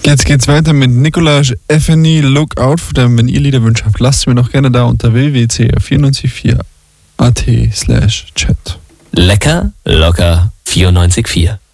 Jetzt geht's weiter mit Nicolas Effeny, Lookout. Wenn ihr Liederwünsche habt, lasst mir noch gerne da unter www.cr944.at/chat. Lecker, locker 94.4.